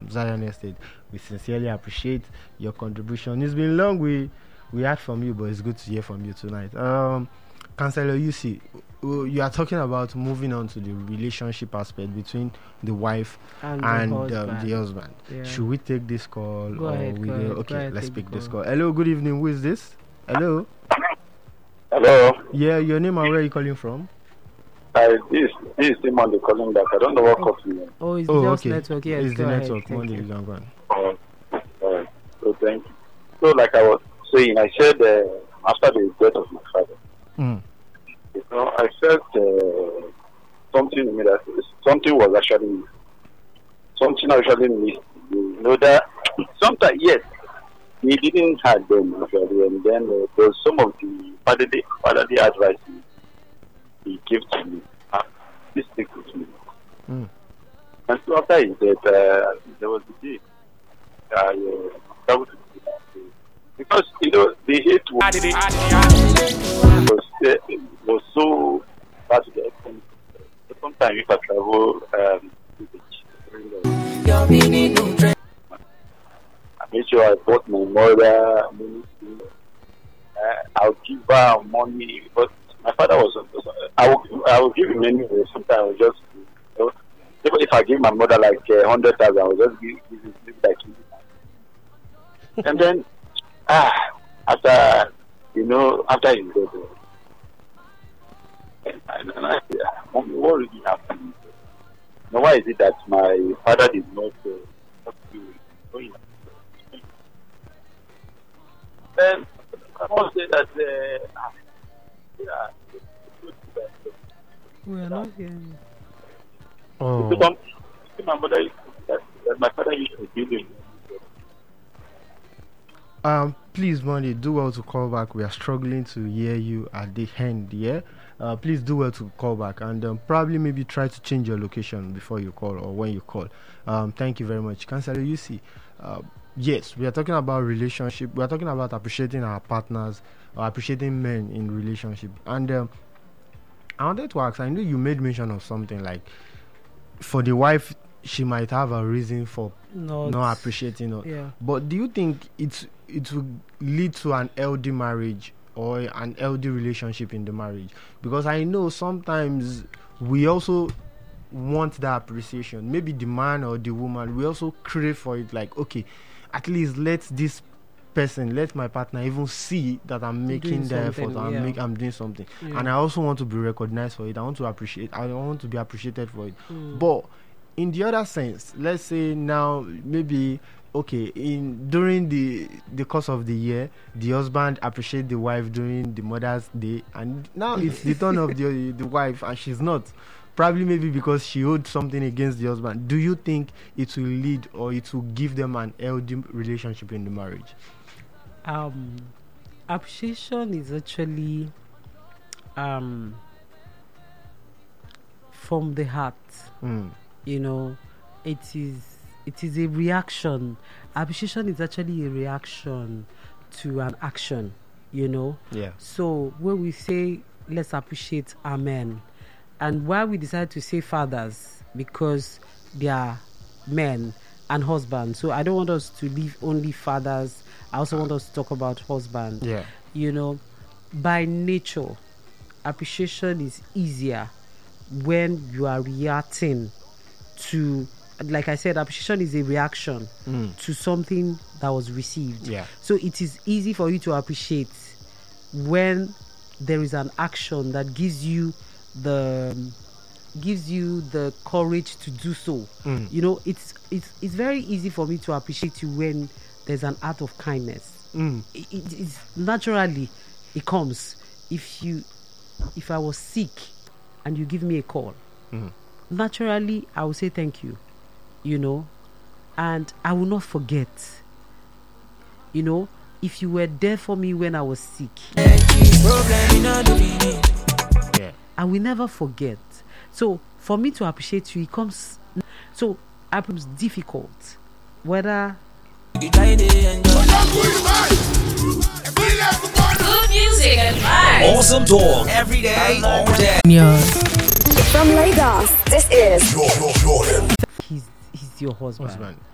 Zion Estate. We sincerely appreciate your contribution. It's been long. We heard from you, but it's good to hear from you tonight. Councillor UC, you are talking about moving on to the relationship aspect between the wife and the husband. Yeah. Should we take this call? Go ahead. Okay, let's pick this call. Hello, good evening. Who is this? Hello. Hello. Yeah, your name and where are you calling from? This is Simon calling back. I don't know what called me. Oh, it's just okay. network. Yes, It's go the ahead. network. Thank Monday you. is on. So thank you. So like I was saying, I said after the death of my father, I felt something in me that something actually missed. You know that sometimes, yes, he didn't have them actually, and then there was some of the fatherly advice he gave to me. This stick with me. And so after his death, there was the day I traveled to, because the hate was so bad to the extent. Sometimes if I travel I made sure I bought my mother money. I'll give her money, but my father was. I will give him anyway. Sometimes I will just, even if I give my mother like 100,000, I will just give him like 20,000. And then after his death, I said, Mommy, what really happened? Now, why is it that my father did not do it? Then I must say that We are not hearing. my mother that my father used to give him. Please, Monday, do well to call back. We are struggling to hear you at the end, yeah? Please do well to call back and probably maybe try to change your location before you call or when you call. Thank you very much. Councillor UC, yes, we are talking about relationship. We are talking about appreciating our partners or appreciating men in relationship. And I wanted to ask, I know you made mention of something like for the wife, she might have a reason for not appreciating her. Yeah. But do you think it will lead to an healthy marriage or an healthy relationship in the marriage? Because I know sometimes we also want that appreciation. Maybe the man or the woman, we also crave for it. Like, okay, at least let my partner even see that I'm making the effort. I'm doing something, and I also want to be recognized for it. I want to be appreciated for it. But in the other sense, let's say now maybe during the course of the year, the husband appreciate the wife during the Mother's Day, and now it's the turn of the wife, and she's not. Probably maybe because she owed something against the husband. Do you think it will lead or it will give them an healthy relationship in the marriage? Appreciation is actually from the heart. You know, it is a reaction. Appreciation is actually a reaction to an action, you know. Yeah. So when we say let's appreciate our men, and why we decide to say fathers, because they are men and husbands. So I don't want us to leave only fathers. I also want us to talk about husband. Yeah. You know, by nature, appreciation is easier when you are reacting to, like I said, appreciation is a reaction to something that was received. Yeah. So it is easy for you to appreciate when there is an action that gives you the courage to do so. You know, it's very easy for me to appreciate you when there's an act of kindness. It's naturally it comes. If I was sick and you give me a call, naturally I will say thank you, you know, and I will not forget. You know, if you were there for me when I was sick, I will never forget. So for me to appreciate you, it comes. So it becomes difficult, whether. Good music and vibes. Awesome talk every day, all day. From Lagos, this is He's your husband.